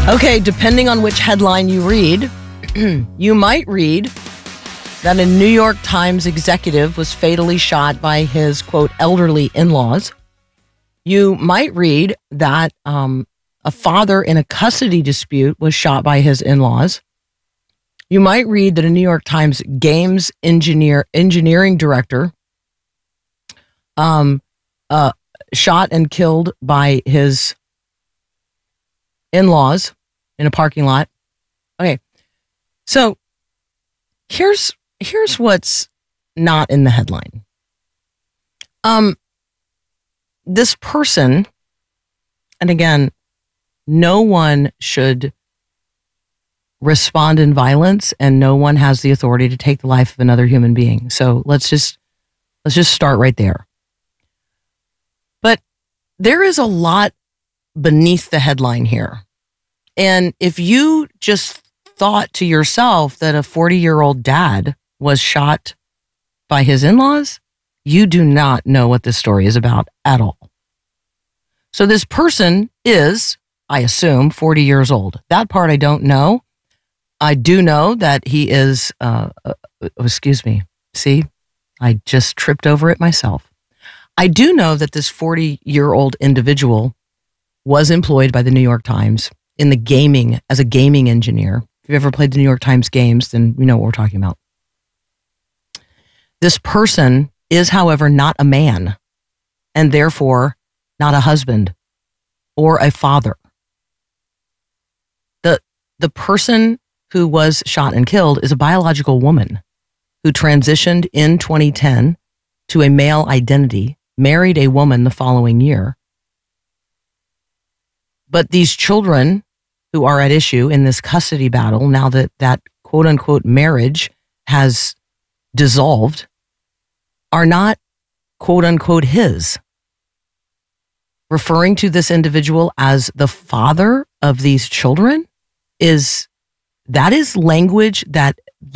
Okay, depending on which headline you read, you might read that a New York Times executive was fatally shot by his, quote, elderly in-laws. You might read that a father in a custody dispute was shot by his in-laws. You might read that a New York Times games engineering director shot and killed by his in-laws in a parking lot. Okay, so here's what's not in the headline. This person, and again, no one should respond in violence, and no one has the authority to take the life of another human being. So let's just start right there. But there is a lot beneath the headline here. And if you just thought to yourself that a 40-year-old dad was shot by his in-laws, you do not know what this story is about at all. So this person is, I assume, 40 years old. That part I don't know. I do know that he is, excuse me. See, I just tripped over it myself. I do know that this 40-year-old individual was employed by the New York Times in the gaming, as a gaming engineer. If you've ever played the New York Times games, then you know what we're talking about. This person is, however, not a man, and therefore not a husband or a father. The person who was shot and killed is a biological woman who transitioned in 2010 to a male identity, married a woman the following year. But these children who are at issue in this custody battle, now that quote unquote marriage has dissolved, are not quote unquote his. Referring to this individual as the father of these children is language that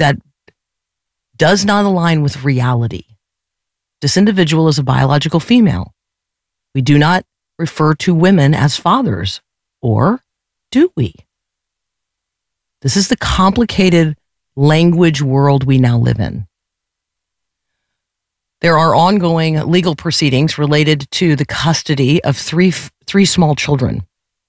does not align with reality. This individual is a biological female. We do not refer to women as fathers, or do we? This is the complicated language world we now live in. There are ongoing legal proceedings related to the custody of three small children.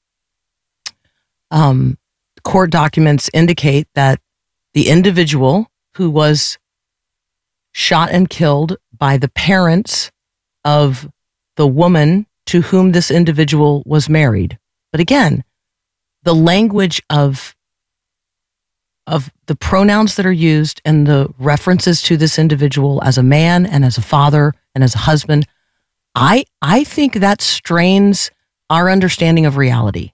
Court documents indicate that the individual who was shot and killed by the parents of the woman to whom this individual was married. But again, the language of the pronouns that are used and the references to this individual as a man and as a father and as a husband, I think that strains our understanding of reality.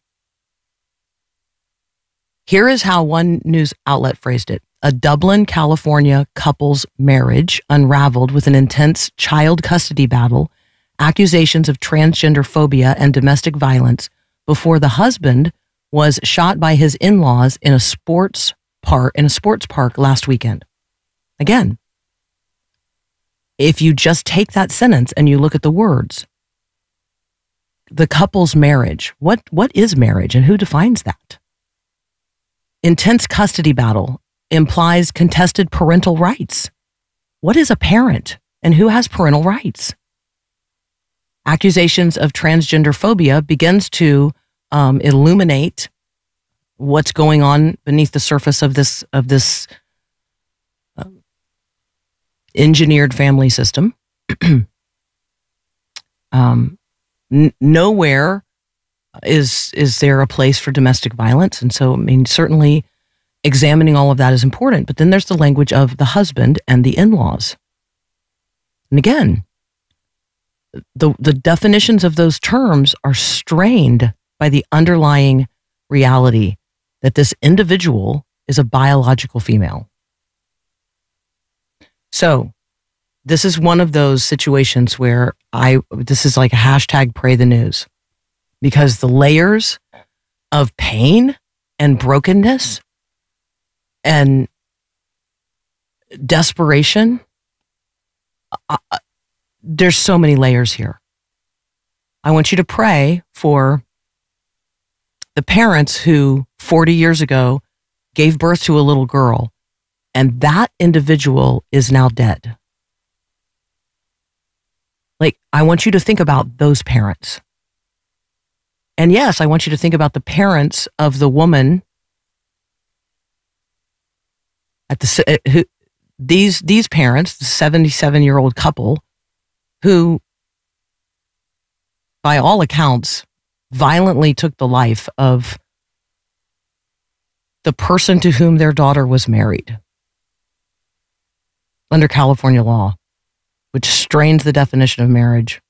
Here is how one news outlet phrased it. A Dublin, California couple's marriage unraveled with an intense child custody battle, accusations of transgender phobia and domestic violence before the husband was shot by his in-laws in a sports park last weekend. Again, if you just take that sentence and you look at the words, the couple's marriage, what is marriage and who defines that? Intense custody battle implies contested parental rights. What is a parent and who has parental rights? Accusations of transgender phobia begins to illuminate what's going on beneath the surface of this engineered family system. Nowhere is there a place for domestic violence, and so I mean certainly examining all of that is important. But then there's the language of the husband and the in-laws, and again, the definitions of those terms are strained by the underlying reality that this individual is a biological female. So this is one of those situations where this is like a hashtag pray the news, because the layers of pain and brokenness and desperation, there's so many layers here. I want you to pray for the parents who 40 years ago gave birth to a little girl, and that individual is now dead. Like, I want you to think about those parents. And yes, I want you to think about the parents of the woman at these parents, the 77-year-old couple, who, by all accounts, violently took the life of the person to whom their daughter was married under California law, which strains the definition of marriage.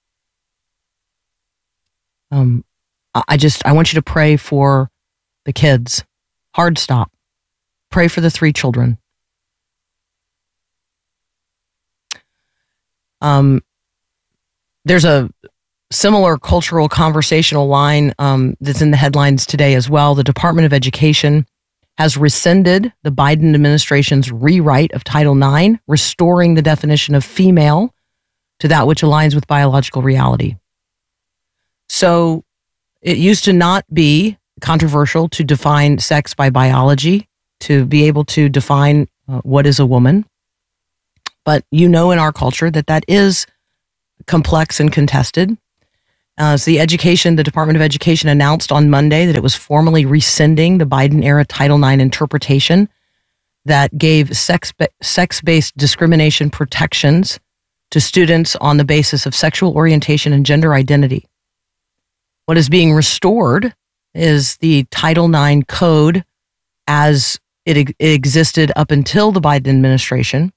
I want you to pray for the kids. Hard stop. Pray for the 3 children. There's a similar cultural conversational line that's in the headlines today as well. The Department of Education has rescinded the Biden administration's rewrite of Title IX, restoring the definition of female to that which aligns with biological reality. So it used to not be controversial to define sex by biology, to be able to define what is a woman. But you know in our culture that is complex and contested. So the Department of Education announced on Monday that it was formally rescinding the Biden-era Title IX interpretation that gave sex-based discrimination protections to students on the basis of sexual orientation and gender identity. What is being restored is the Title IX code as it existed up until the Biden administration.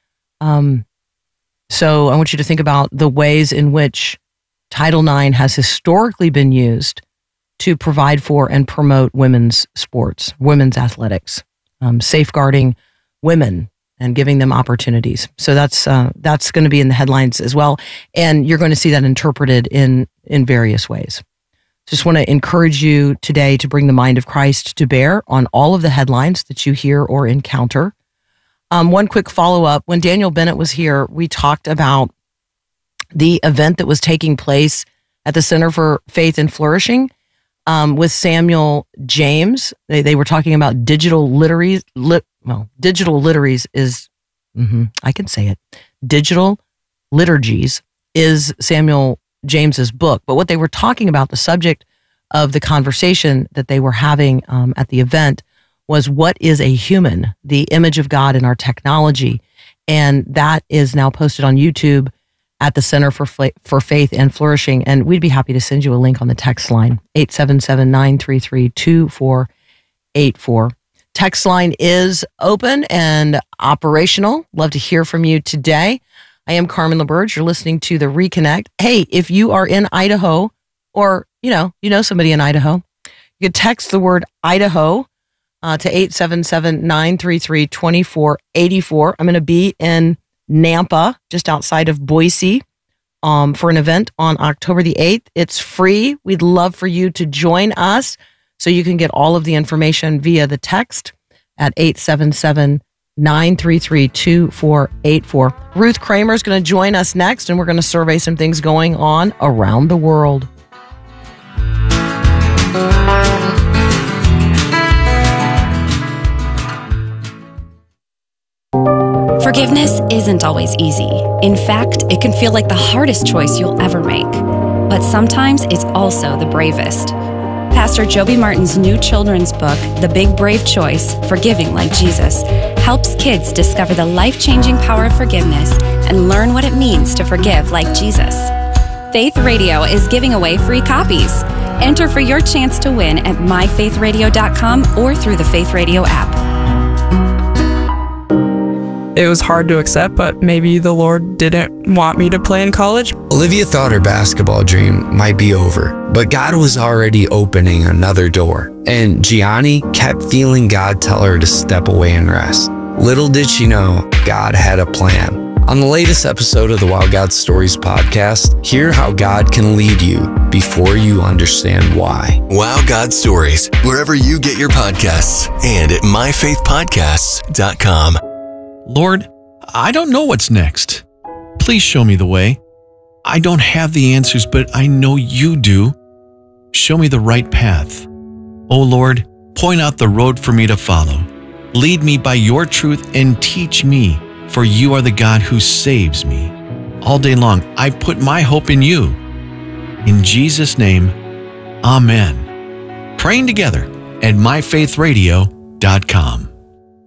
So I want you to think about the ways in which Title IX has historically been used to provide for and promote women's sports, women's athletics, safeguarding women and giving them opportunities. So that's going to be in the headlines as well. And you're going to see that interpreted in various ways. Just want to encourage you today to bring the mind of Christ to bear on all of the headlines that you hear or encounter. One quick follow-up. When Daniel Bennett was here, we talked about the event that was taking place at the Center for Faith and Flourishing with Samuel James. They were talking about digital literaries. Digital literaries is, I can say it. Digital liturgies is Samuel James's book. But what they were talking about, the subject of the conversation that they were having at the event, was what is a human, the image of God in our technology. And that is now posted on YouTube at the Center for Faith and Flourishing. And we'd be happy to send you a link on the text line, 877-933-2484. Text line is open and operational. Love to hear from you today. I am Carmen LaBerge. You're listening to The Reconnect. Hey, if you are in Idaho, or you know somebody in Idaho, you could text the word Idaho to 877-933-2484. I'm going to be in Nampa, just outside of Boise, for an event on October the 8th. It's free. We'd love for you to join us, so you can get all of the information via the text at 877-933-2484. Ruth Kramer is going to join us next, and we're going to survey some things going on around the world. Forgiveness isn't always easy. In fact, it can feel like the hardest choice you'll ever make. But sometimes it's also the bravest. Pastor Joby Martin's new children's book, The Big Brave Choice, Forgiving Like Jesus, helps kids discover the life-changing power of forgiveness and learn what it means to forgive like Jesus. Faith Radio is giving away free copies. Enter for your chance to win at myfaithradio.com or through the Faith Radio app. It was hard to accept, but maybe the Lord didn't want me to play in college. Olivia thought her basketball dream might be over, but God was already opening another door. And Gianni kept feeling God tell her to step away and rest. Little did she know, God had a plan. On the latest episode of the Wow God Stories podcast, hear how God can lead you before you understand why. Wow God Stories, wherever you get your podcasts, and at myfaithpodcasts.com. Lord, I don't know what's next. Please show me the way. I don't have the answers, but I know you do. Show me the right path. O Lord, point out the road for me to follow. Lead me by your truth and teach me, for you are the God who saves me. All day long, I put my hope in you. In Jesus' name, Amen. Praying together at myfaithradio.com.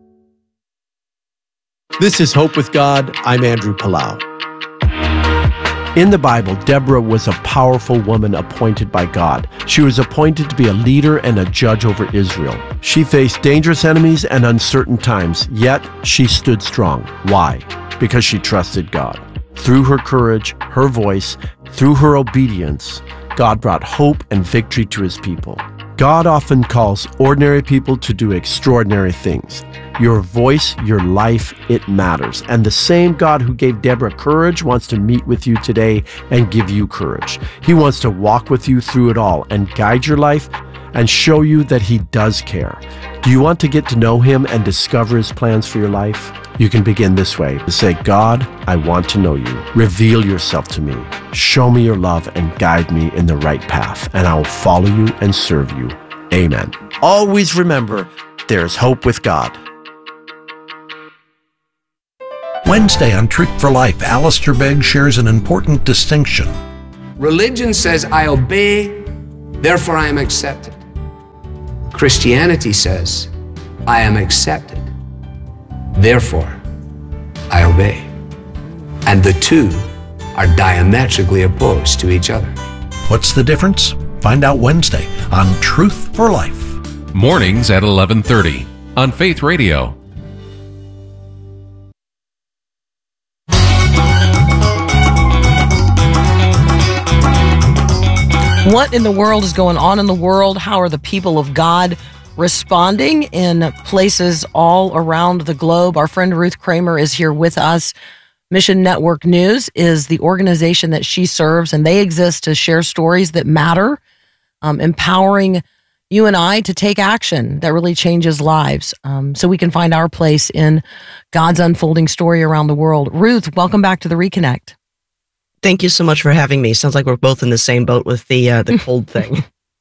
This is Hope with God. I'm Andrew Palau. In the Bible, Deborah was a powerful woman appointed by God. She was appointed to be a leader and a judge over Israel. She faced dangerous enemies and uncertain times, yet she stood strong. Why? Because she trusted God. Through her courage, her voice, through her obedience, God brought hope and victory to his people. God often calls ordinary people to do extraordinary things. Your voice, your life, it matters. And the same God who gave Deborah courage wants to meet with you today and give you courage. He wants to walk with you through it all and guide your life and show you that he does care. Do you want to get to know him and discover his plans for your life? You can begin this way. Say, God, I want to know you. Reveal yourself to me. Show me your love and guide me in the right path, and I will follow you and serve you. Amen. Always remember, there's hope with God. Wednesday on Truth for Life, Alistair Begg shares an important distinction. Religion says, I obey, therefore I am accepted. Christianity says, I am accepted, therefore I obey. And the two are diametrically opposed to each other. What's the difference? Find out Wednesday on Truth for Life. Mornings at 11:30 on Faith Radio. What in the world is going on in the world? How are the people of God responding in places all around the globe? Our friend Ruth Kramer is here with us. Mission Network News is the organization that she serves, and they exist to share stories that matter, empowering you and I to take action that really changes lives, so we can find our place in God's unfolding story around the world. Ruth, welcome back to the Reconnect. Thank you so much for having me. Sounds like we're both in the same boat with the cold thing.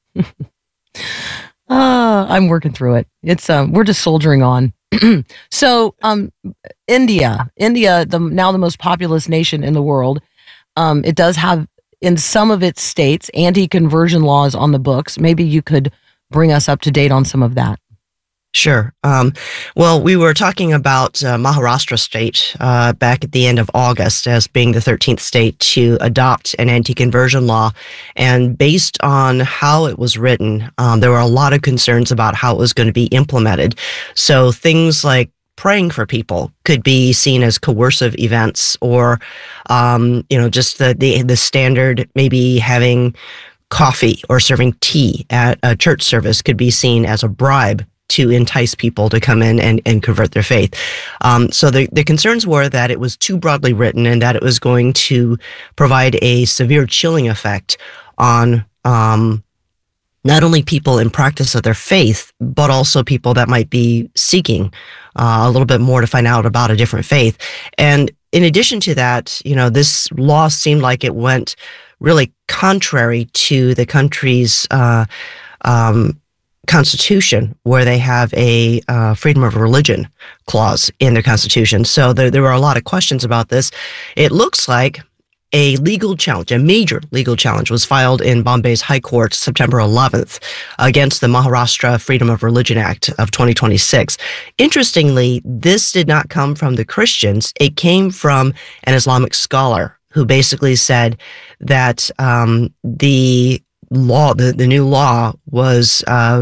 I'm working through it. It's we're just soldiering on. So, India, now the most populous nation in the world, it does have in some of its states anti-conversion laws on the books. Maybe you could bring us up to date on some of that. Sure. Well, we were talking about Maharashtra state back at the end of August as being the 13th state to adopt an anti-conversion law. And based on how it was written, there were a lot of concerns about how it was going to be implemented. So things like praying for people could be seen as coercive events, or, just the standard, maybe having coffee or serving tea at a church service could be seen as a bribe to entice people to come in and convert their faith. So the concerns were that it was too broadly written and that it was going to provide a severe chilling effect on not only people in practice of their faith, but also people that might be seeking a little bit more to find out about a different faith. And in addition to that, this law seemed like it went really contrary to the country's constitution, where they have a freedom of religion clause in their constitution. So there were a lot of questions about this. It looks like a major legal challenge was filed in Bombay's High Court September 11th against the Maharashtra Freedom of Religion Act of 2026. Interestingly, this did not come from the Christians. It came from an Islamic scholar who basically said that the new law was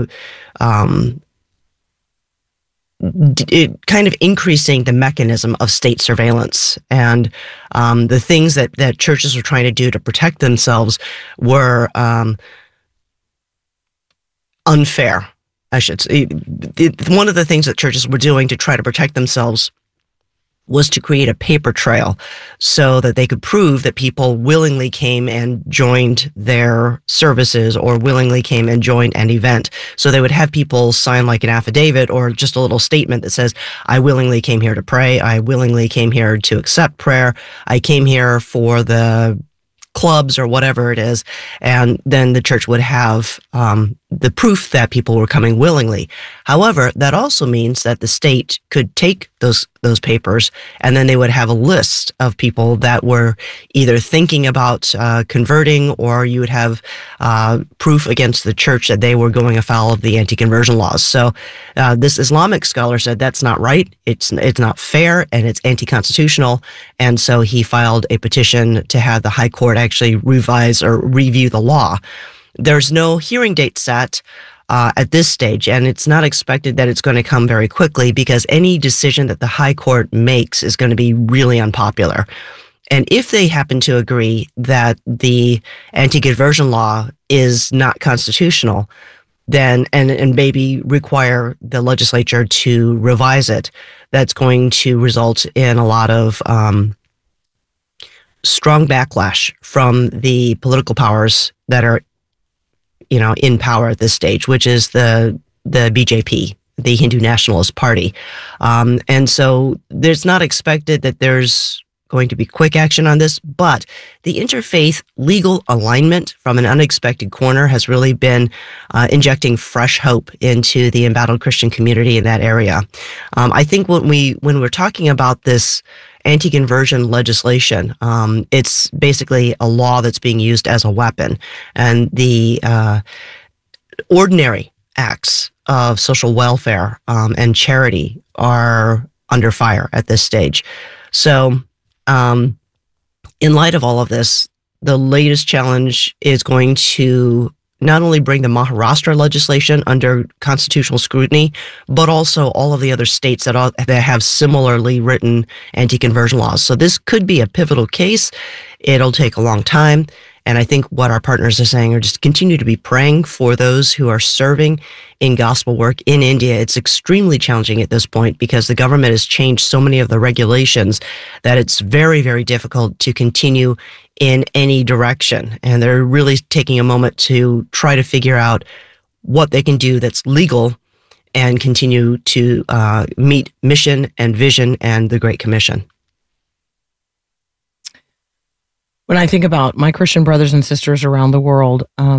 kind of increasing the mechanism of state surveillance, and the things that churches were trying to do to protect themselves were unfair. I should say, one of the things that churches were doing to try to protect themselves was to create a paper trail so that they could prove that people willingly came and joined their services or willingly came and joined an event. So they would have people sign like an affidavit or just a little statement that says, I willingly came here to pray. I willingly came here to accept prayer. I came here for the clubs or whatever it is. And then the church would have the proof that people were coming willingly. However, that also means that the state could take those papers, and then they would have a list of people that were either thinking about converting, or you would have proof against the church that they were going afoul of the anti-conversion laws. So this Islamic scholar said that's not right, it's not fair, and it's anti-constitutional, and so he filed a petition to have the High Court actually revise or review the law. There's no hearing date set at this stage, and it's not expected that it's going to come very quickly, because any decision that the High Court makes is going to be really unpopular. And if they happen to agree that the anti-conversion law is not constitutional, then and maybe require the legislature to revise it, that's going to result in a lot of strong backlash from the political powers that are in power at this stage, which is the BJP, the Hindu Nationalist Party. And so there's not expected that there's going to be quick action on this, but the interfaith legal alignment from an unexpected corner has really been injecting fresh hope into the embattled Christian community in that area. I think when we're talking about this anti-conversion legislation, it's basically a law that's being used as a weapon, and the ordinary acts of social welfare and charity are under fire at this stage. So in light of all of this, the latest challenge is going to not only bring the Maharashtra legislation under constitutional scrutiny, but also all of the other states that have similarly written anti-conversion laws. So this could be a pivotal case. It'll take a long time. And I think what our partners are saying are just continue to be praying for those who are serving in gospel work in India. It's extremely challenging at this point because the government has changed so many of the regulations that it's very, very difficult to continue in any direction. And they're really taking a moment to try to figure out what they can do that's legal and continue to meet mission and vision and the Great Commission. When I think about my Christian brothers and sisters around the world,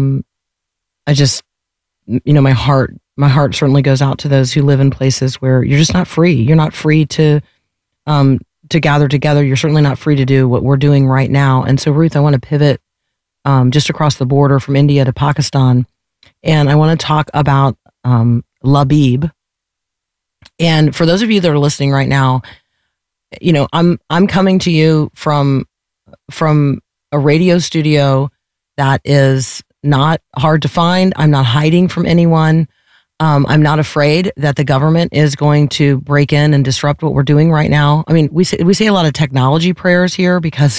I just, my heart certainly goes out to those who live in places where you're just not free. You're not free to gather together. You're certainly not free to do what we're doing right now. And so, Ruth, I want to pivot just across the border from India to Pakistan, and I want to talk about Labib. And for those of you that are listening right now, I'm coming to you from a radio studio that is not hard to find. I'm not hiding from anyone. I'm not afraid that the government is going to break in and disrupt what we're doing right now. I mean, we say a lot of technology prayers here because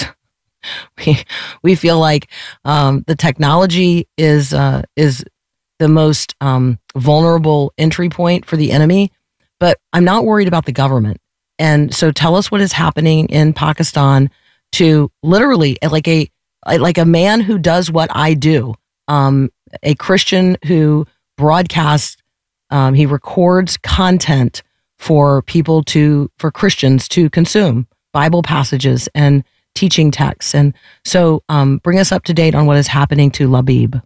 we feel like the technology is the most vulnerable entry point for the enemy. But I'm not worried about the government. And so tell us what is happening in Pakistan to literally like a man who does what I do, a Christian who broadcasts, he records content for Christians to consume, Bible passages and teaching texts. And so bring us up to date on what is happening to Labib.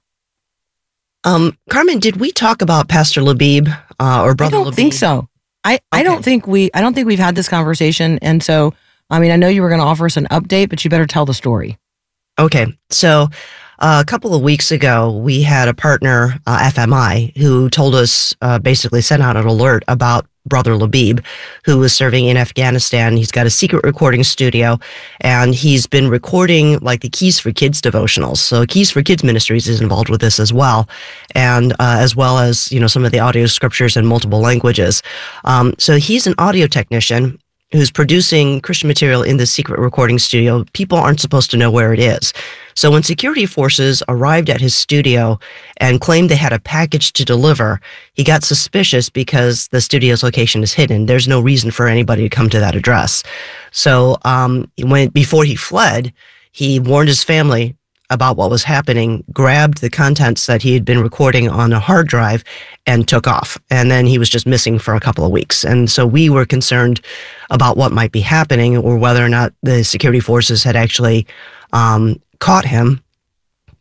Carmen, did we talk about Pastor Labib or Brother Labib? I don't think so. I don't think we've had this conversation. And so, I know you were going to offer us an update, but you better tell the story. Okay. So a couple of weeks ago, we had a partner, FMI, who told us, basically sent out an alert about Brother Labib, who was serving in Afghanistan. He's got a secret recording studio, and he's been recording like the Keys for Kids devotionals. So Keys for Kids Ministries is involved with this as well, and as well as some of the audio scriptures in multiple languages. So he's an audio technician who's producing Christian material in the secret recording studio. People aren't supposed to know where it is. So when security forces arrived at his studio and claimed they had a package to deliver, he got suspicious because the studio's location is hidden. There's no reason for anybody to come to that address. So before he fled, he warned his family about what was happening, grabbed the contents that he had been recording on a hard drive, and took off. And then he was just missing for a couple of weeks. And so we were concerned about what might be happening or whether or not the security forces had actually caught him.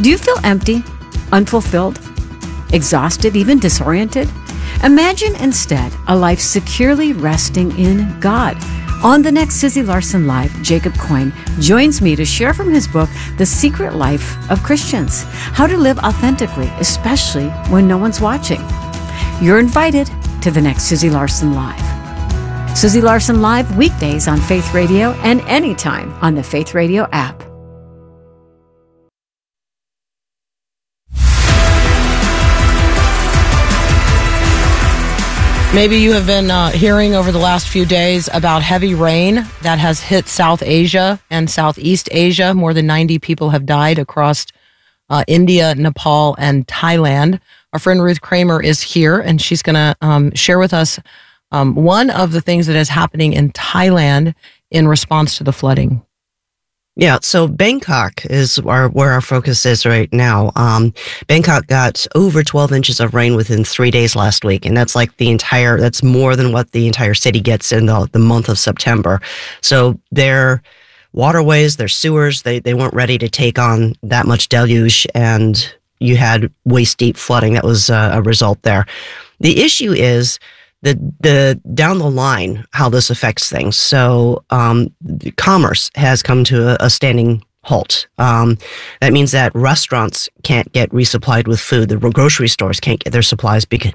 Do you feel empty, unfulfilled, exhausted, even disoriented? Imagine instead a life securely resting in God. On the next Susie Larson Live, Jacob Coyne joins me to share from his book, The Secret Life of Christians, how to live authentically, especially when no one's watching. You're invited to the next Susie Larson Live. Susie Larson Live, weekdays on Faith Radio and anytime on the Faith Radio app. Maybe you have been hearing over the last few days about heavy rain that has hit South Asia and Southeast Asia. More than 90 people have died across India, Nepal, and Thailand. Our friend Ruth Kramer is here, and she's going to share with us one of the things that is happening in Thailand in response to the flooding. Yeah, so Bangkok is where our focus is right now. Bangkok got over 12 inches of rain within 3 days last week, and that's like that's more than what the entire city gets in the month of September. So their waterways, their sewers, they weren't ready to take on that much deluge, and you had waist-deep flooding. That was a result there. The issue is the down the line, how this affects things. So commerce has come to a standing halt. That means that restaurants can't get resupplied with food. The grocery stores can't get their supplies because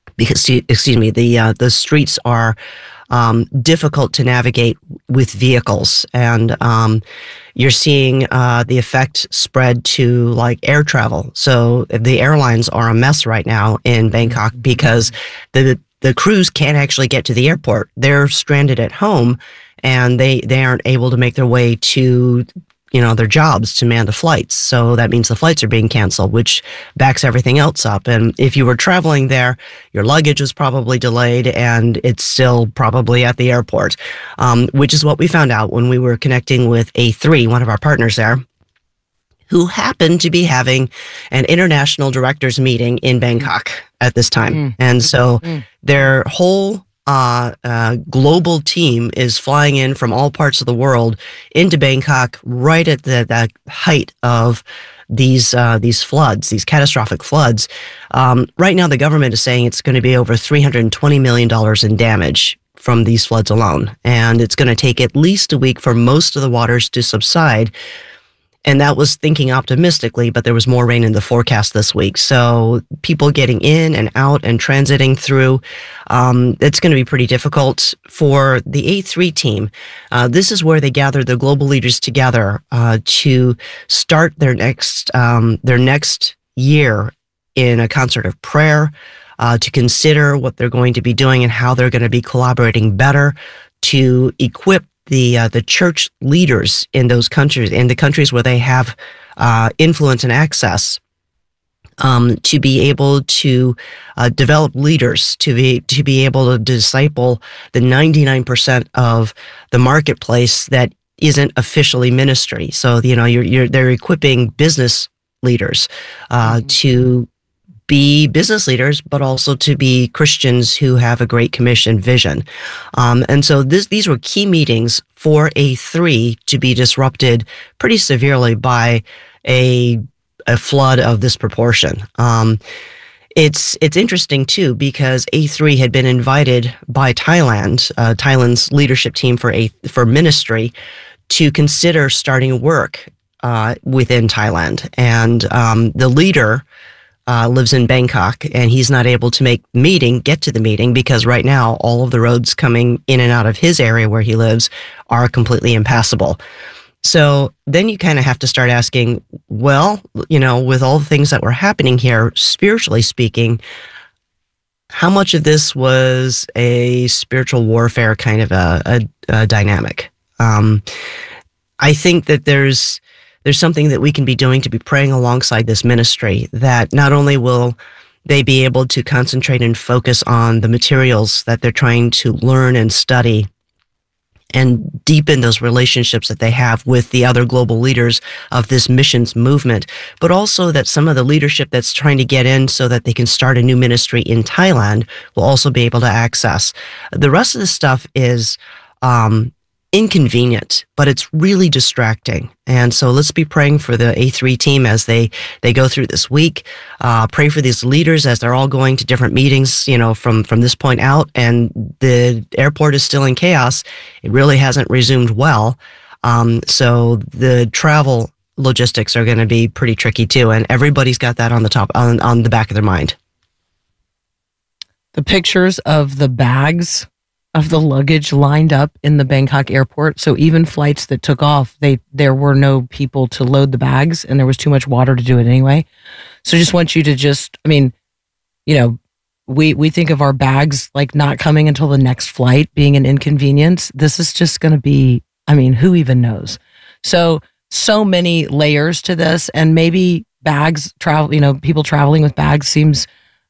the streets are difficult to navigate with vehicles, and you're seeing the effect spread to like air travel. So the airlines are a mess right now in Bangkok because the crews can't actually get to the airport. They're stranded at home, and they aren't able to make their way to, their jobs to man the flights. So that means the flights are being canceled, which backs everything else up. And if you were traveling there, your luggage was probably delayed, and it's still probably at the airport, which is what we found out when we were connecting with A3, one of our partners there, who happened to be having an international directors meeting in Bangkok at this time. And so their whole global team is flying in from all parts of the world into Bangkok right at the height of these floods, these catastrophic floods. Right now, the government is saying it's going to be over $320 million in damage from these floods alone. And it's going to take at least a week for most of the waters to subside. And that was thinking optimistically, but there was more rain in the forecast this week. So people getting in and out and transiting through, it's going to be pretty difficult for the A3 team. This is where they gather the global leaders together to start their next year in a concert of prayer, to consider what they're going to be doing and how they're going to be collaborating better to equip the church leaders in those countries, in the countries where they have influence and access, to be able to develop leaders, to be able to disciple the 99% of the marketplace that isn't officially ministry. So they're equipping business leaders to be business leaders, but also to be Christians who have a Great Commission vision. And so these were key meetings for A3 to be disrupted pretty severely by a flood of this proportion. It's interesting too, because A3 had been invited by Thailand's leadership team for ministry, to consider starting work within Thailand. And the leader lives in Bangkok, and he's not able to get to the meeting because right now all of the roads coming in and out of his area where he lives are completely impassable. So then you kind of have to start asking, well, with all the things that were happening here, spiritually speaking, how much of this was a spiritual warfare kind of a dynamic? I think that there's something that we can be doing to be praying alongside this ministry, that not only will they be able to concentrate and focus on the materials that they're trying to learn and study and deepen those relationships that they have with the other global leaders of this missions movement, but also that some of the leadership that's trying to get in so that they can start a new ministry in Thailand will also be able to access. The rest of the stuff is inconvenient, but it's really distracting. And so let's be praying for the A3 team as they go through this week. Pray for these leaders as they're all going to different meetings, from this point out. And the airport is still in chaos. It really hasn't resumed well. So the travel logistics are going to be pretty tricky too. And everybody's got that on the back of their mind. The pictures of the bags of the luggage lined up in the Bangkok airport. So even flights that took off, there were no people to load the bags, and there was too much water to do it anyway. So just want you to we think of our bags like not coming until the next flight being an inconvenience. This is just going to be, who even knows? So many layers to this, and maybe bags people traveling with bags seems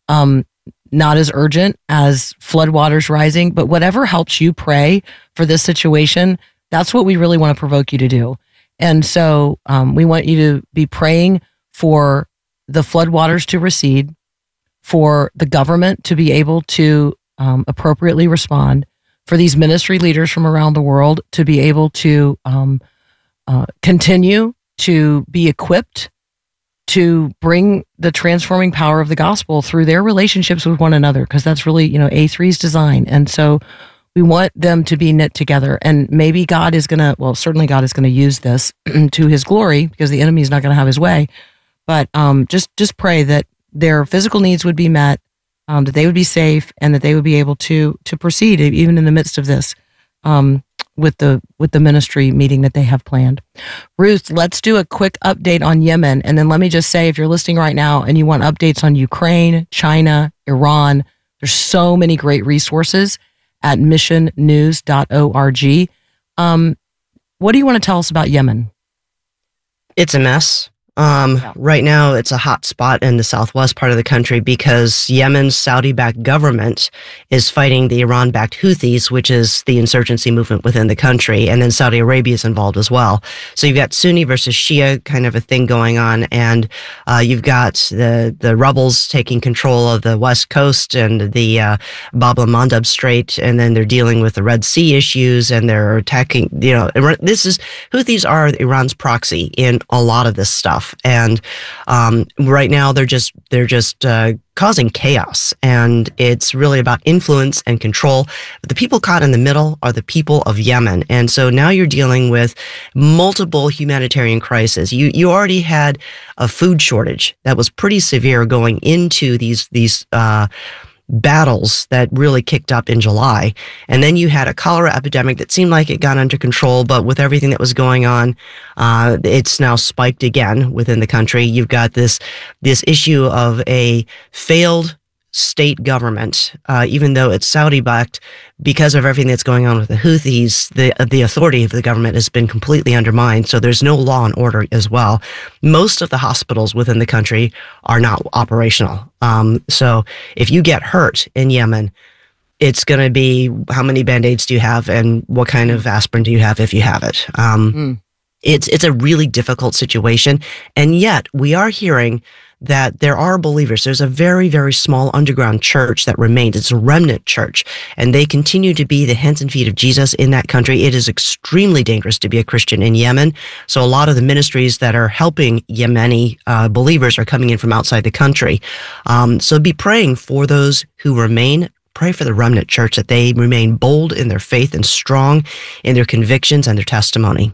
not as urgent as floodwaters rising, but whatever helps you pray for this situation, that's what we really want to provoke you to do. And so we want you to be praying for the floodwaters to recede, for the government to be able to appropriately respond, for these ministry leaders from around the world to be able to continue to be equipped to bring the transforming power of the gospel through their relationships with one another, because that's really, A3's design. And so we want them to be knit together. And maybe God is going to, certainly God is going to use this to his glory, because the enemy is not going to have his way. But just pray that their physical needs would be met, that they would be safe, and that they would be able to proceed even in the midst of this, with the ministry meeting that they have planned. Ruth, let's do a quick update on Yemen. And then let me just say, if you're listening right now and you want updates on Ukraine, China, Iran, there's so many great resources at missionnews.org. What do you want to tell us about Yemen? It's a mess. Right now, it's a hot spot in the southwest part of the country because Yemen's Saudi-backed government is fighting the Iran-backed Houthis, which is the insurgency movement within the country, and then Saudi Arabia is involved as well. So you've got Sunni versus Shia kind of a thing going on, and you've got the rebels taking control of the west coast and the Bab el-Mandeb Strait, and then they're dealing with the Red Sea issues, and they're attacking. Houthis are Iran's proxy in a lot of this stuff. And right now they're just causing chaos, and it's really about influence and control. But the people caught in the middle are the people of Yemen, and so now you're dealing with multiple humanitarian crises. You already had a food shortage that was pretty severe going into these battles that really kicked up in July. And then you had a cholera epidemic that seemed like it got under control, but with everything that was going on, it's now spiked again within the country. You've got this issue of a failed state government, even though it's Saudi-backed, because of everything that's going on with the Houthis, the authority of the government has been completely undermined. So there's no law and order as well. Most of the hospitals within the country are not operational. So if you get hurt in Yemen, it's going to be how many Band-Aids do you have and what kind of aspirin do you have if you have it. It's a really difficult situation. And yet we are hearing that there are believers. There's a very, very small underground church that remains. It's a remnant church, and they continue to be the hands and feet of Jesus in that country. It is extremely dangerous to be a Christian in Yemen. So a lot of the ministries that are helping Yemeni believers are coming in from outside the country. So be praying for those who remain. Pray for the remnant church, that they remain bold in their faith and strong in their convictions and their testimony.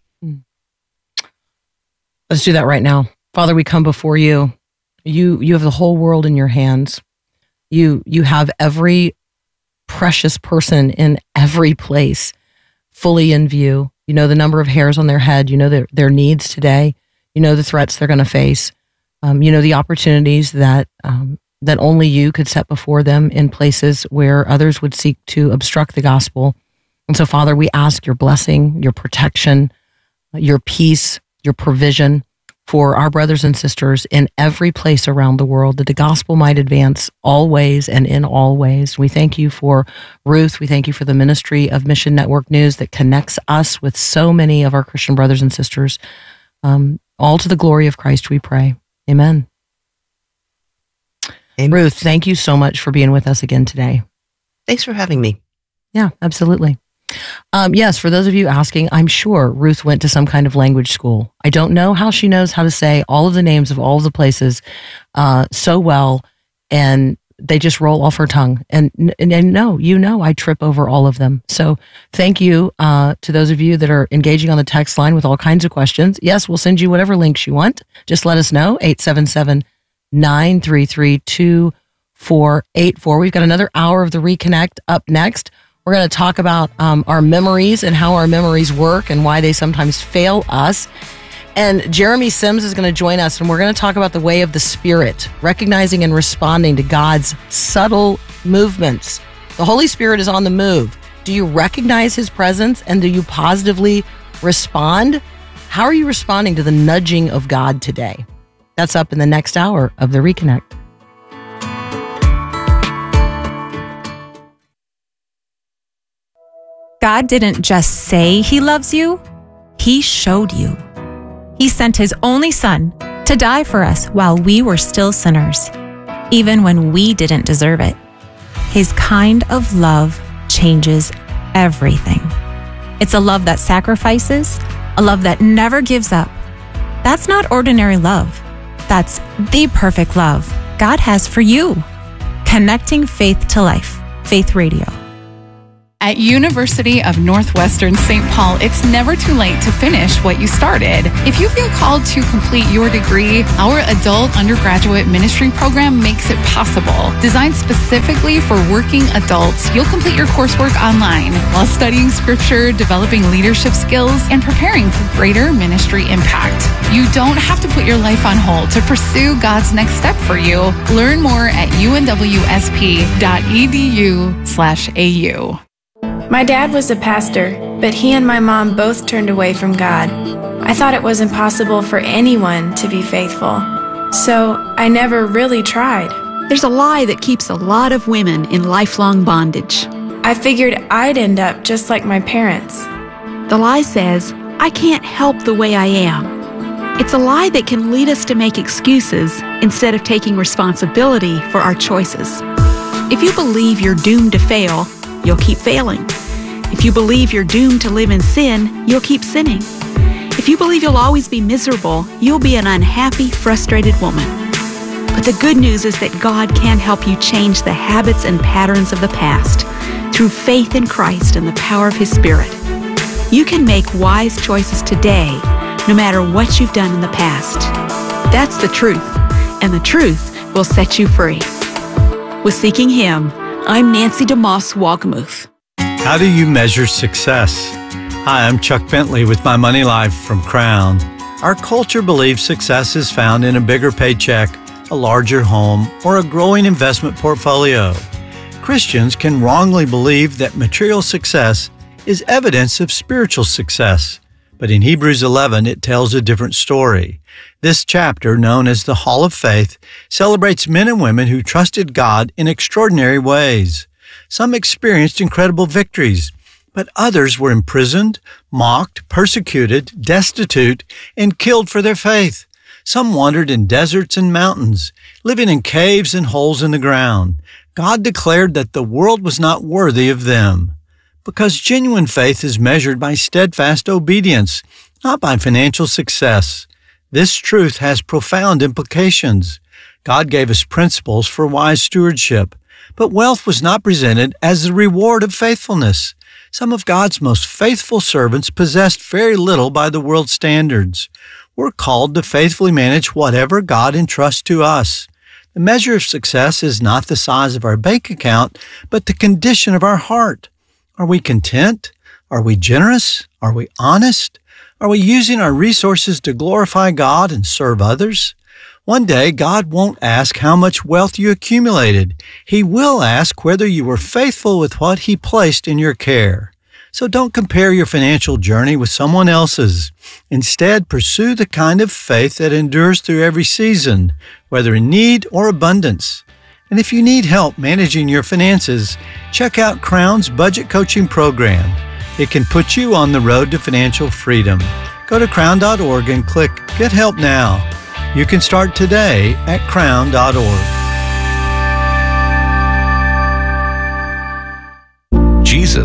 Let's do that right now. Father, we come before you. You have the whole world in your hands. You have every precious person in every place fully in view. You know the number of hairs on their head. You know their needs today. You know the threats they're going to face. You know the opportunities that only you could set before them in places where others would seek to obstruct the gospel. And so, Father, we ask your blessing, your protection, your peace, your provision for our brothers and sisters in every place around the world, that the gospel might advance always and in all ways. We thank you for Ruth. We thank you for the ministry of Mission Network News that connects us with so many of our Christian brothers and sisters. All to the glory of Christ, we pray. Amen. Amen. Ruth, thank you so much for being with us again today. Thanks for having me. Yeah, absolutely. Yes, for those of you asking, I'm sure Ruth went to some kind of language school. I don't know how she knows how to say all of the names of all of the places so well, and they just roll off her tongue. And no, I trip over all of them. So thank you to those of you that are engaging on the text line with all kinds of questions. Yes, we'll send you whatever links you want. Just let us know, 877-933-2484. We've got another hour of the Reconnect up next. We're going to talk about our memories and how our memories work and why they sometimes fail us. And Jeremy Sims is going to join us, and we're going to talk about the way of the Spirit, recognizing and responding to God's subtle movements. The Holy Spirit is on the move. Do you recognize His presence, and do you positively respond? How are you responding to the nudging of God today? That's up in the next hour of the Reconnect. God didn't just say He loves you, He showed you. He sent His only Son to die for us while we were still sinners, even when we didn't deserve it. His kind of love changes everything. It's a love that sacrifices, a love that never gives up. That's not ordinary love. That's the perfect love God has for you. Connecting faith to life. Faith Radio. At University of Northwestern St. Paul, it's never too late to finish what you started. If you feel called to complete your degree, our adult undergraduate ministry program makes it possible. Designed specifically for working adults, you'll complete your coursework online while studying scripture, developing leadership skills, and preparing for greater ministry impact. You don't have to put your life on hold to pursue God's next step for you. Learn more at unwsp.edu/au. My dad was a pastor, but he and my mom both turned away from God. I thought it was impossible for anyone to be faithful, so I never really tried. There's a lie that keeps a lot of women in lifelong bondage. I figured I'd end up just like my parents. The lie says, I can't help the way I am. It's a lie that can lead us to make excuses instead of taking responsibility for our choices. If you believe you're doomed to fail, you'll keep failing. If you believe you're doomed to live in sin, you'll keep sinning. If you believe you'll always be miserable, you'll be an unhappy, frustrated woman. But the good news is that God can help you change the habits and patterns of the past through faith in Christ and the power of His Spirit. You can make wise choices today, no matter what you've done in the past. That's the truth, and the truth will set you free. With Seeking Him, I'm Nancy DeMoss Wogmuth. How do you measure success? Hi, I'm Chuck Bentley with My Money Life from Crown. Our culture believes success is found in a bigger paycheck, a larger home, or a growing investment portfolio. Christians can wrongly believe that material success is evidence of spiritual success. But in Hebrews 11, it tells a different story. This chapter, known as the Hall of Faith, celebrates men and women who trusted God in extraordinary ways. Some experienced incredible victories, but others were imprisoned, mocked, persecuted, destitute, and killed for their faith. Some wandered in deserts and mountains, living in caves and holes in the ground. God declared that the world was not worthy of them. Because genuine faith is measured by steadfast obedience, not by financial success. This truth has profound implications. God gave us principles for wise stewardship, but wealth was not presented as the reward of faithfulness. Some of God's most faithful servants possessed very little by the world's standards. We're called to faithfully manage whatever God entrusts to us. The measure of success is not the size of our bank account, but the condition of our heart. Are we content? Are we generous? Are we honest? Are we using our resources to glorify God and serve others? One day, God won't ask how much wealth you accumulated. He will ask whether you were faithful with what He placed in your care. So don't compare your financial journey with someone else's. Instead, pursue the kind of faith that endures through every season, whether in need or abundance. And if you need help managing your finances, check out Crown's budget coaching program. It can put you on the road to financial freedom. Go to crown.org and click Get Help Now. You can start today at crown.org. Jesus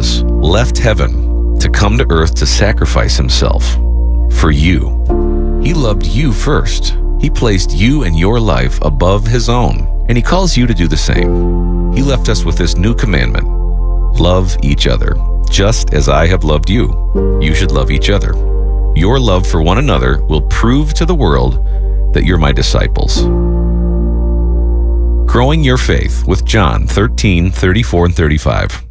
left heaven to come to earth to sacrifice himself for you. He loved you first. He placed you and your life above his own, and he calls you to do the same. He left us with this new commandment: love each other. Just as I have loved you, you should love each other. Your love for one another will prove to the world that you're my disciples. Growing Your Faith with John 13:34 and 35.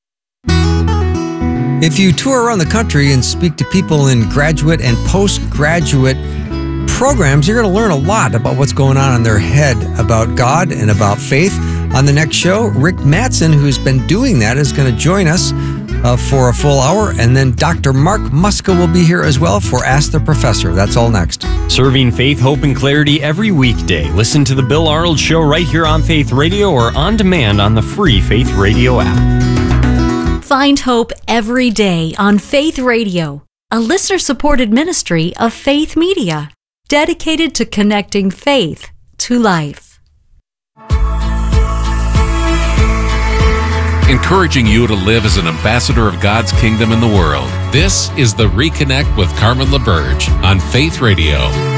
If you tour around the country and speak to people in graduate and postgraduate programs, you're going to learn a lot about what's going on in their head about God and about faith. On the next show, Rick Mattson, who's been doing that, is going to join us for a full hour. And then Dr. Mark Muska will be here as well for Ask the Professor. That's all next. Serving faith, hope, and clarity every weekday. Listen to The Bill Arnold Show right here on Faith Radio or on demand on the free Faith Radio app. Find hope every day on Faith Radio, a listener-supported ministry of Faith Media, dedicated to connecting faith to life. Encouraging you to live as an ambassador of God's kingdom in the world. This is the Reconnect with Carmen LaBerge on Faith Radio.